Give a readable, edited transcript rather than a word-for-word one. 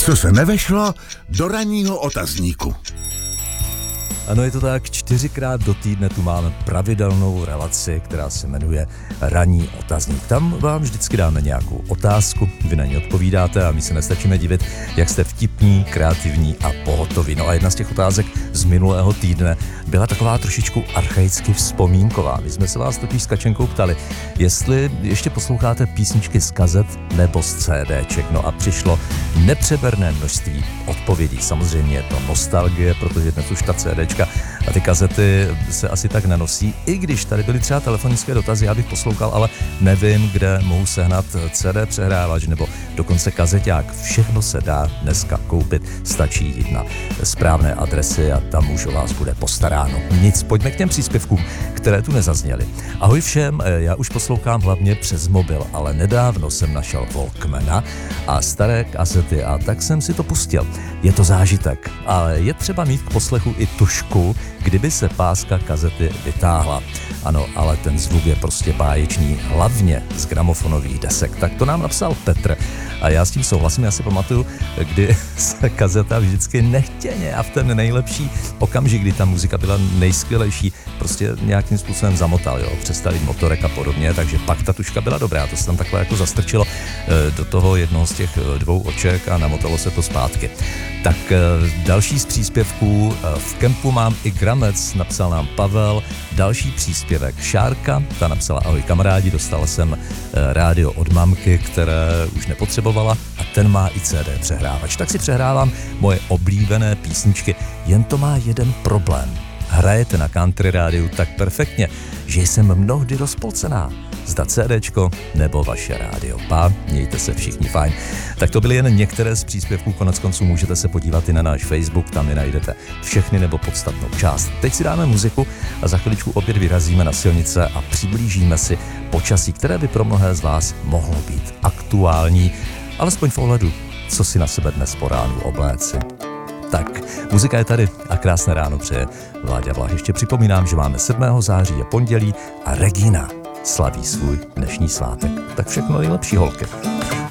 Co se nevešlo do ranního otazníku. Ano, je to tak, 4krát do týdne tu máme pravidelnou relaci, která se jmenuje Ranní otazník. Tam vám vždycky dáme nějakou otázku, vy na ní odpovídáte a my se nestačíme divit, jak jste vtipní, kreativní a pohotoví. No a jedna z těch otázek z minulého týdne byla taková trošičku archaicky vzpomínková. My jsme se vás totiž s Kačenkou ptali, jestli ještě posloucháte písničky z kazet nebo z CDček. No a přišlo nepřeberné množství odpovědí. Samozřejmě je to nostalgie, protože dnes už ta CDčka a ty kazety se asi tak nenosí, i když tady byly třeba telefonické dotazy, já bych poslouchal, ale nevím, kde mohu sehnat CD přehrávač nebo dokonce kazeťák. Všechno se dá dneska koupit, stačí jít na správné adresy a tam už o vás bude postaráno. Nic, pojďme k těm příspěvkům, které tu nezazněly. Ahoj všem, já už poslouchám hlavně přes mobil, ale nedávno jsem našel Walkmana a staré kazety a tak jsem si to pustil. Je to zážitek, ale je třeba mít k poslechu i tušku, kdyby se páska kazety vytáhla. Ano, ale ten zvuk je prostě báječný, hlavně z gramofonových desek. Tak to nám napsal Petr a já s tím souhlasím. Já si pamatuju, kdy se kazeta vždycky nechtěně a v ten nejlepší okamžik, kdy ta muzika byla nejskvělejší, prostě nějakým způsobem zamotal, jo, přestal jít motorek a podobně, takže pak ta tuška byla dobrá, to se tam takhle jako zastrčilo do toho jednoho z těch dvou oček a namotalo se to zpátky. Tak další z příspěvků, v kempu mám i gramec, napsal nám Pavel, další příspěvek Šárka, ta napsala ahoj kamarádi, dostala jsem rádio od mamky, které už nepotřebovala a ten má i CD přehrávač, tak si přehrávám moje oblíbené písničky, jen to má jeden problém. Hrajete na country rádiu tak perfektně, že jsem mnohdy rozpolcená. Zda CDčko nebo vaše rádio. Mějte se všichni fajn. Tak to byly jen některé z příspěvků, konec konců můžete se podívat i na náš Facebook, tam je najdete všechny nebo podstatnou část. Teď si dáme muziku a za chviličku opět vyrazíme na silnice a přiblížíme si počasí, které by pro mnohé z vás mohlo být aktuální, alespoň v ohledu, co si na sebe dnes po ránu obléci. Tak, muzika je tady a krásné ráno přeje Vláďa Vlach. Ještě připomínám, že máme 7. září, je pondělí a Regina slaví svůj dnešní svátek. Tak všechno nejlepší, holky.